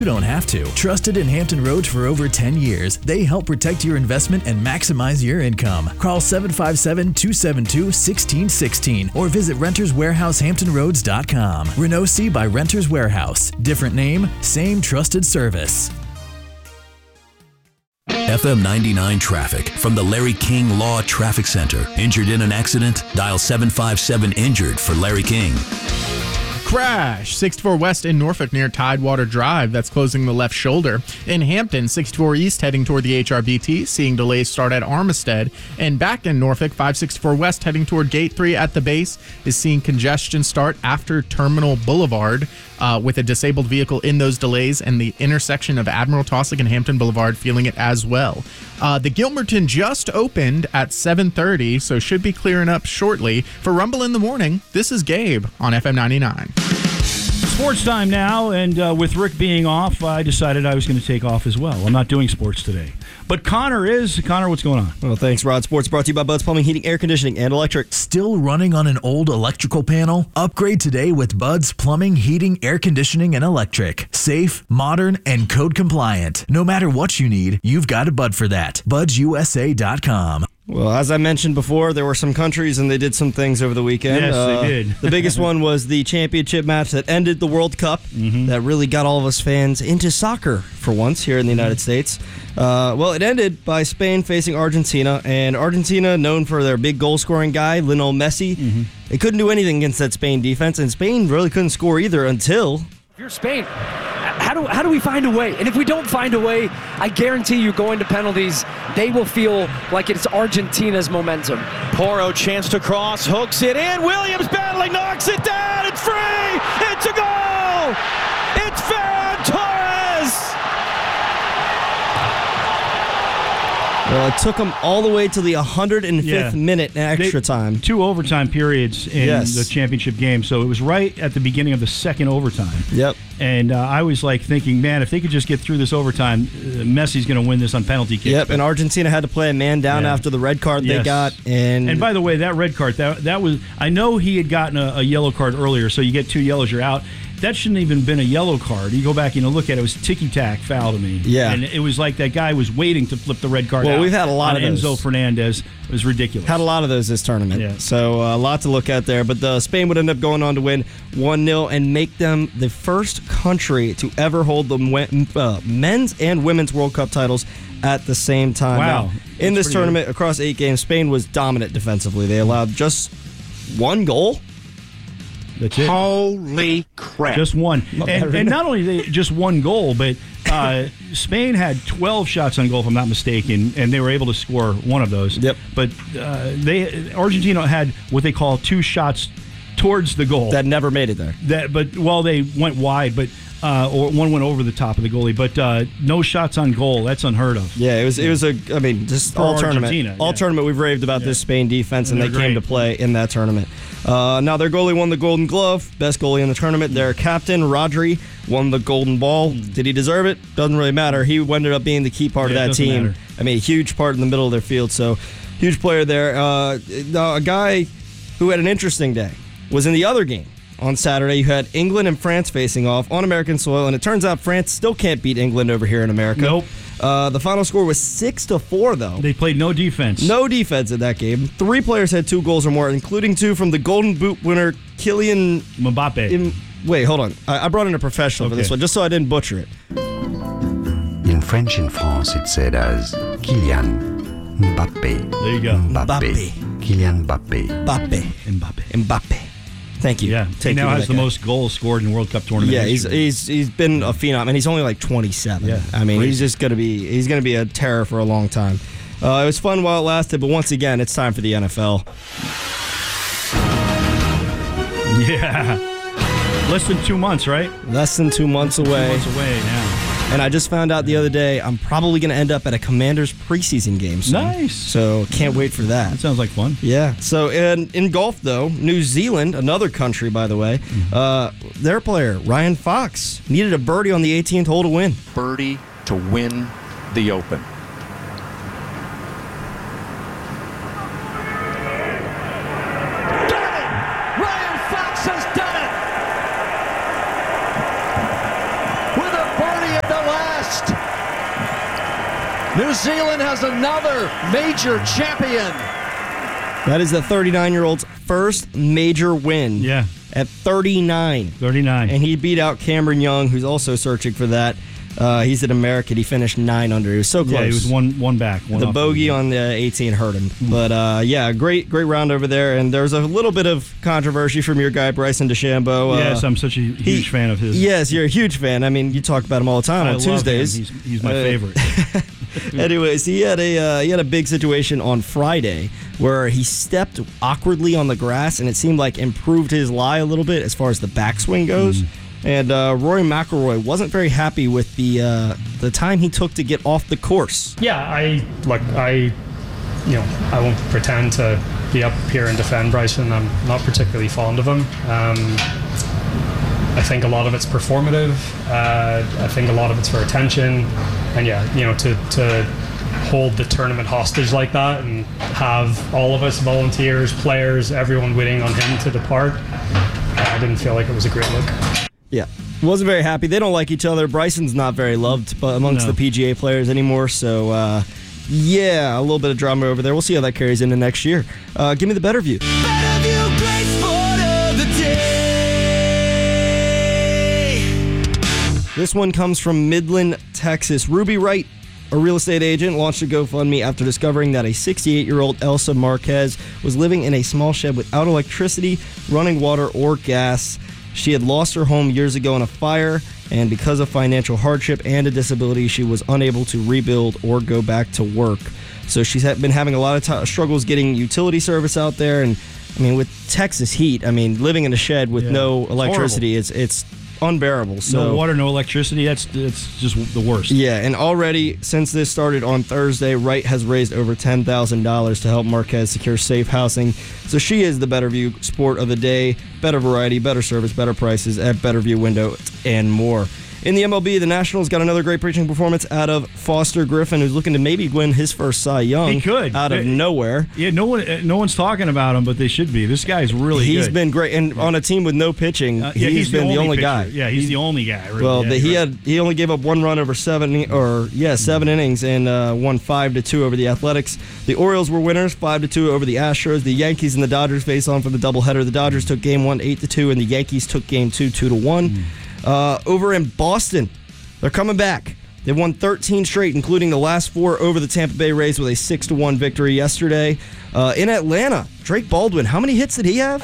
You don't have to. Trusted in Hampton Roads for over 10 years, they help protect your investment and maximize your income. Call 757-272-1616 or visit renterswarehousehamptonroads.com. Renault C by Renters Warehouse. Different name, same trusted service. FM 99 traffic from the Larry King Law Traffic Center. Injured in an accident? Dial 757-INJURED for Larry King. Crash 64 West in Norfolk near Tidewater Drive. That's closing the left shoulder. In Hampton, 64 East heading toward the HRBT, seeing delays start at Armistead. And back in Norfolk, 564 West heading toward Gate 3 at the base is seeing congestion start after Terminal Boulevard with a disabled vehicle in those delays, and the intersection of Admiral Taussig and Hampton Boulevard feeling it as well. The Gilmerton just opened at 7:30, so should be clearing up shortly. For Rumble in the Morning, this is Gabe on FM 99. Sports time now, and with Rick being off, I decided I was going to take off as well. I'm not doing sports today. But Connor is. Connor, what's going on? Well, thanks, Rod. Sports brought to you by Bud's Plumbing, Heating, Air Conditioning, and Electric. Still running on an old electrical panel? Upgrade today with Bud's Plumbing, Heating, Air Conditioning, and Electric. Safe, modern, and code compliant. No matter what you need, you've got a Bud for that. BudsUSA.com. Well, as I mentioned before, there were some countries and they did some things over the weekend. Yes, they did. The biggest one was the championship match that ended the World Cup. That really got all of us fans into soccer for once here in the United States. Well, it ended by Spain facing Argentina, and Argentina, known for their big goal-scoring guy, Lionel Messi, they couldn't do anything against that Spain defense, and Spain really couldn't score either until... If you're Spain, how do we find a way? And if we don't find a way, I guarantee you going to penalties, they will feel like it's Argentina's momentum. Porro chance to cross, hooks it in. Williams battling, knocks it down. It's free. It's a goal. It's Ferran Torres. Well, it took them all the way to the 105th minute in extra time. 2 overtime periods in the championship game, so it was right at the beginning of the second overtime. Yep. And I was like thinking, man, if they could just get through this overtime, Messi's going to win this on penalty kicks. Yep, and Argentina had to play a man down after the red card they got. And by the way, that red card, that was, I know he had gotten a yellow card earlier, so you get 2 yellows, you're out. That shouldn't even been a yellow card. You go back and look at it, it was ticky-tack foul to me. Yeah. And it was like that guy was waiting to flip the red card out. Well, we've had a lot of those. Enzo Fernandez. It was ridiculous. Had a lot of those this tournament. Yeah. So a lot to look at there. But Spain would end up going on to win 1-0 and make them the first country to ever hold the men's and women's World Cup titles at the same time. Wow. Now, in this tournament, across 8 games, Spain was dominant defensively. They allowed just 1 goal. That's it. Holy crap. Just one. And not only just 1 goal, but Spain had 12 shots on goal, if I'm not mistaken, and they were able to score 1 of those. Yep. But Argentina had what they call 2 shots towards the goal. That never made it there. They went wide, but or one went over the top of the goalie, but no shots on goal. That's unheard of. Yeah, it was just all tournament. All tournament we've raved about this Spain defense, and they came to play in that tournament. Now their goalie won the Golden Glove, best goalie in the tournament. Their captain, Rodri, won the Golden Ball. Did he deserve it? Doesn't really matter. He ended up being the key part of that team. Matter. I mean, a huge part in the middle of their field, so huge player there. A guy who had an interesting day was in the other game. On Saturday, you had England and France facing off on American soil, and it turns out France still can't beat England over here in America. Nope. The final score was 6-4, though. They played no defense. No defense in that game. 3 players had 2 goals or more, including 2 from the Golden Boot winner, Kylian Mbappe. Wait, hold on. I brought in a professional for this one, just so I didn't butcher it. In French in France, it's said as Kylian Mbappe. There you go. Mbappe. Kylian Mbappe. Mbappe. Thank you. Yeah, he now has the most goals scored in World Cup tournament. Yeah, history. he's been a phenom, and he's only like 27. Yeah, I mean, he's gonna be a terror for a long time. It was fun while it lasted, but once again, it's time for the NFL. Yeah, less than 2 months, right? Less than 2 months away. 2 months away now. And I just found out the other day I'm probably going to end up at a Commanders preseason game soon. Nice. So can't wait for that. That sounds like fun. Yeah. So in golf, though, New Zealand, another country, by the way, their player, Ryan Fox, needed a birdie on the 18th hole to win. Birdie to win the Open. New Zealand has another major champion. That is the 39-year-old's first major win. Yeah. At 39. 39. And he beat out Cameron Young, who's also searching for that. He's an American. He finished 9 under. He was so close. Yeah, he was one back. The bogey on the 18 hurt him. But, great round over there. And there was a little bit of controversy from your guy, Bryson DeChambeau. Yes, I'm such a huge fan of his. Yes, you're a huge fan. I mean, you talk about him all the time on Tuesdays. He's my favorite. Anyways, he had a big situation on Friday where he stepped awkwardly on the grass, and it seemed like improved his lie a little bit as far as the backswing goes. And Rory McIlroy wasn't very happy with the time he took to get off the course. Yeah, I won't pretend to be up here and defend Bryson. I'm not particularly fond of him. I think a lot of it's performative. I think a lot of it's for attention. And to hold the tournament hostage like that and have all of us, volunteers, players, everyone waiting on him to depart, I didn't feel like it was a great look. Yeah, wasn't very happy. They don't like each other. Bryson's not very loved amongst the PGA players anymore. So, a little bit of drama over there. We'll see how that carries into next year. Give me the Better View. Better View, great sport of the day. This one comes from Midland, Texas. Ruby Wright, a real estate agent, launched a GoFundMe after discovering that a 68-year-old Elsa Marquez was living in a small shed without electricity, running water, or gas. She had lost her home years ago in a fire, and because of financial hardship and a disability, she was unable to rebuild or go back to work. So she's been having a lot of struggles getting utility service out there, and I mean, with Texas heat, I mean, living in a shed with no electricity, it's unbearable. So no water, no electricity, that's just the worst. Yeah, and already since this started on Thursday, Wright has raised over $10,000 to help Marquez secure safe housing. So she is the Better View sport of the day. Better variety, better service, better prices at Better View Window and more. In the MLB, the Nationals got another great pitching performance out of Foster Griffin, who's looking to maybe win his first Cy Young. He could. Out of nowhere. Yeah, no one's talking about him, but they should be. This guy's really good. He's been great. And on a team with no pitching, he's been the only guy. Yeah, he's the only guy. Really. Well, he only gave up one run over 7 innings and won 5-2 over the Athletics. The Orioles were winners, 5-2 over the Astros. The Yankees and the Dodgers face on for the doubleheader. The Dodgers took game 1 8-2, and the Yankees took game 2 2-1. Over in Boston, they're coming back. They've won 13 straight, including the last 4 over the Tampa Bay Rays with a 6-1 victory yesterday. In Atlanta, Drake Baldwin, how many hits did he have?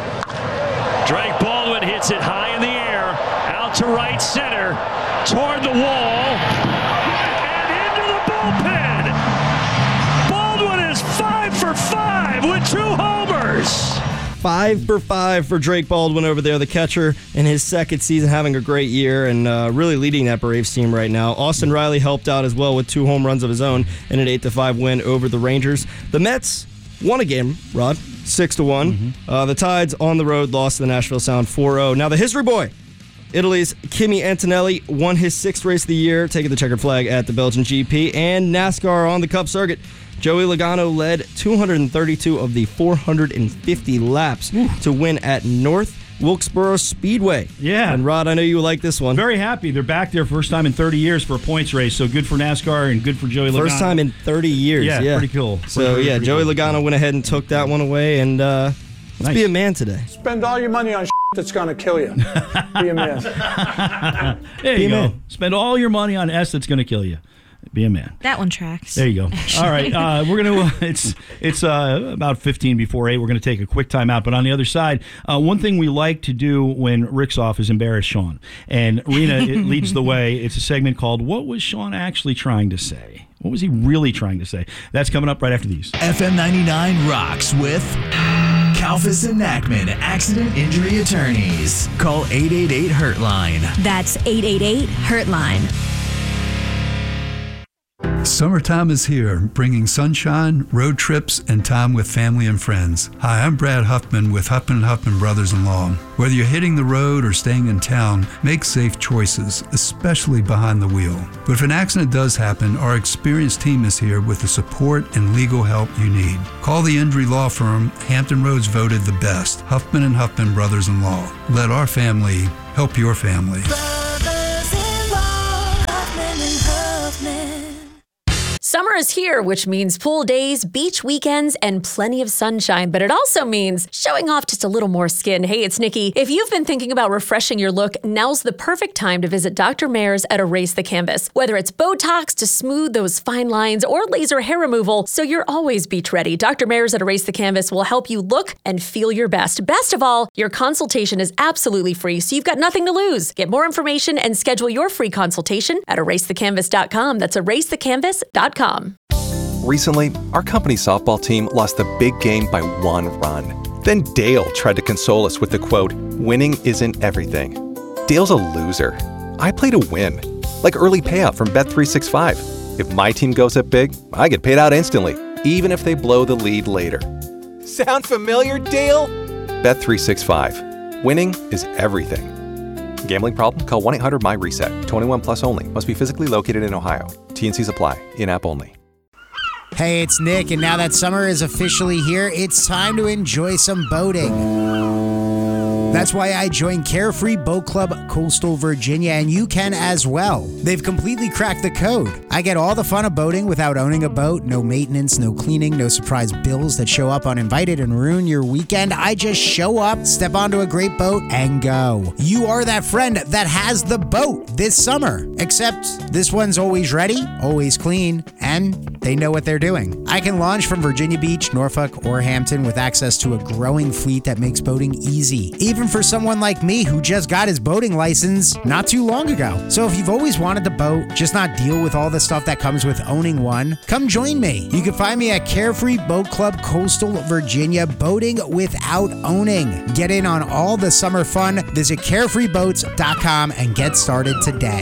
Drake Baldwin hits it high in the air, out to right center, toward the wall, and into the bullpen. Baldwin is 5 for 5 with 2 homers. 5 for 5 for Drake Baldwin over there, the catcher, in his second season, having a great year and really leading that Braves team right now. Austin Riley helped out as well with 2 home runs of his own in an 8-5 win over the Rangers. The Mets won a game, Rod, 6-1. The Tides on the road lost to the Nashville Sound 4-0. Now the history boy, Italy's Kimi Antonelli, won his 6th race of the year, taking the checkered flag at the Belgian GP, and NASCAR on the Cup circuit. Joey Logano led 232 of the 450 laps to win at North Wilkesboro Speedway. Yeah. And Rod, I know you like this one. Very happy. They're back there first time in 30 years for a points race, so good for NASCAR and good for Joey Logano. First time in 30 years. Yeah, pretty cool. Joey Logano went ahead and took that one away, and let's be a man today. Spend all your money on that's going to kill you. Be a man. There you go. Spend all your money on S that's going to kill you. Be a man. That one tracks. There you go. All right, we're gonna. It's about 15 before 8. We're gonna take a quick time out. But on the other side, one thing we like to do when Rick's off is embarrass Sean. And Rena leads the way. It's a segment called "What Was Sean Actually Trying to Say?" What was he really trying to say? That's coming up right after these. FM 99 rocks with Kalfas and Nachman Accident Injury Attorneys. Call 888-HURT-LINE. That's 888-HURT-LINE. Summertime is here, bringing sunshine, road trips, and time with family and friends. Hi, I'm Brad Huffman with Huffman & Huffman Brothers-in-Law. Whether you're hitting the road or staying in town, make safe choices, especially behind the wheel. But if an accident does happen, our experienced team is here with the support and legal help you need. Call the injury law firm Hampton Roads voted the best, Huffman & Huffman Brothers-in-Law. Let our family help your family. Summer is here, which means pool days, beach weekends, and plenty of sunshine, but it also means showing off just a little more skin. Hey, it's Nikki. If you've been thinking about refreshing your look, now's the perfect time to visit Dr. Mayer's at Erase the Canvas. Whether it's Botox to smooth those fine lines or laser hair removal, so you're always beach ready, Dr. Mayer's at Erase the Canvas will help you look and feel your best. Best of all, your consultation is absolutely free, so you've got nothing to lose. Get more information and schedule your free consultation at erasethecanvas.com. That's erasethecanvas.com. Recently, our company's softball team lost a big game by 1 run. Then Dale tried to console us with the quote, "Winning isn't everything." Dale's a loser. I play to win, like early payout from Bet365. If my team goes up big, I get paid out instantly, even if they blow the lead later. Sound familiar, Dale? Bet365. Winning is everything. Gambling problem? Call 1-800-MY-RESET. 21 plus only. Must be physically located in Ohio. T&Cs apply. In-app only. Hey, it's Nick, and now that summer is officially here, it's time to enjoy some boating. That's why I joined Carefree Boat Club Coastal Virginia, and you can as well. They've completely cracked the code. I get all the fun of boating without owning a boat. No maintenance, no cleaning, no surprise bills that show up uninvited and ruin your weekend. I just show up, step onto a great boat, and go. You are that friend that has the boat this summer. Except this one's always ready, always clean, and they know what they're doing. I can launch from Virginia Beach, Norfolk, or Hampton with access to a growing fleet that makes boating easy. Even for someone like me who just got his boating license not too long ago. So if you've always wanted to boat, just not deal with all the stuff that comes with owning one, come join me. You can find me at Carefree Boat Club Coastal Virginia, boating without owning. Get in on all the summer fun. Visit carefreeboats.com and get started today.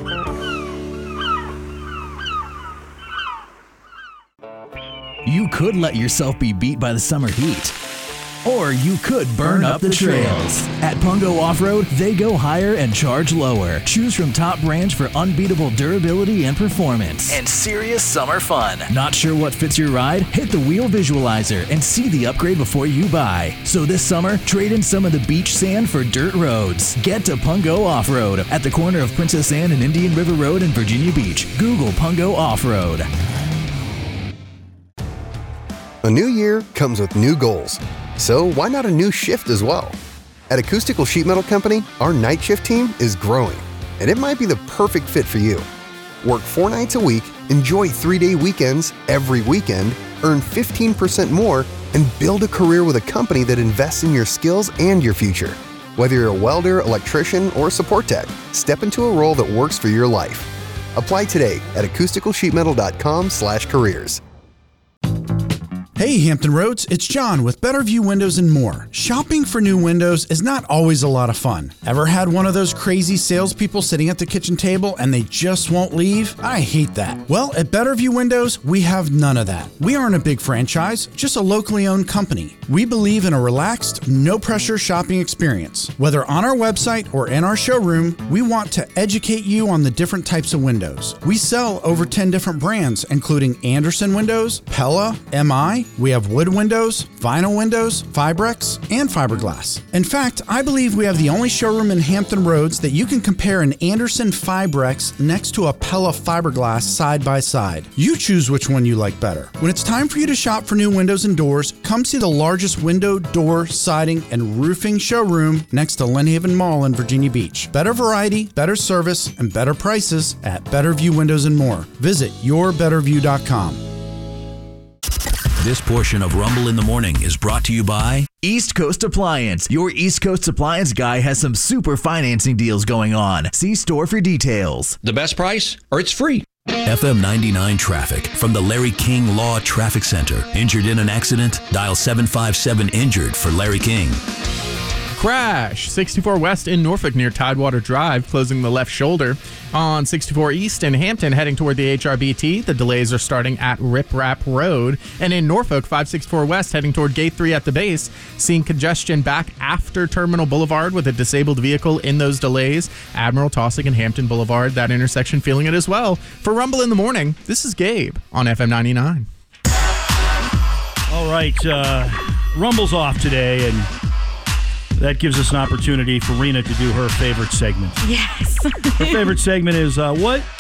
You could let yourself be beat by the summer heat. Or you could burn up the trails. At Pungo Off-Road, they go higher and charge lower. Choose from top brands for unbeatable durability and performance. And serious summer fun. Not sure what fits your ride? Hit the wheel visualizer and see the upgrade before you buy. So this summer, trade in some of the beach sand for dirt roads. Get to Pungo Off-Road at the corner of Princess Anne and Indian River Road in Virginia Beach. Google Pungo Off-Road. A new year comes with new goals. So why not a new shift as well? At Acoustical Sheet Metal Company, our night shift team is growing, and it might be the perfect fit for you. Work 4 nights a week, enjoy 3-day weekends every weekend, earn 15% more, and build a career with a company that invests in your skills and your future. Whether you're a welder, electrician, or support tech, step into a role that works for your life. Apply today at acousticalsheetmetal.com/careers. Hey Hampton Roads, it's John with Better View Windows and More. Shopping for new windows is not always a lot of fun. Ever had one of those crazy salespeople sitting at the kitchen table and they just won't leave? I hate that. Well, at Better View Windows, we have none of that. We aren't a big franchise, just a locally owned company. We believe in a relaxed, no-pressure shopping experience. Whether on our website or in our showroom, we want to educate you on the different types of windows. We sell over 10 different brands, including Anderson Windows, Pella, MI. We have wood windows, vinyl windows, Fibrex, and fiberglass. In fact, I believe we have the only showroom in Hampton Roads that you can compare an Anderson Fibrex next to a Pella fiberglass side by side. You choose which one you like better. When it's time for you to shop for new windows and doors, come see the largest window, door, siding, and roofing showroom next to Lynn Haven Mall in Virginia Beach. Better variety, better service, and better prices at Better View Windows and More. Visit yourbetterview.com. This portion of Rumble in the Morning is brought to you by East Coast Appliance. Your East Coast Appliance guy has some super financing deals going on. See store for details. The best price, or it's free. FM 99 traffic from the Larry King Law Traffic Center. Injured in an accident? Dial 757-INJURED for Larry King. Crash 64 West in Norfolk near Tidewater Drive, closing the left shoulder. On 64 East in Hampton, heading toward the HRBT, the delays are starting at Rip Rap Road. And in Norfolk, 564 West, heading toward Gate 3 at the base, seeing congestion back after Terminal Boulevard with a disabled vehicle in those delays. Admiral Taussig and Hampton Boulevard, that intersection feeling it as well. For Rumble in the Morning, this is Gabe on FM 99. All right, Rumble's off today, and that gives us an opportunity for Rena to do her favorite segment. Yes. Her favorite segment is what?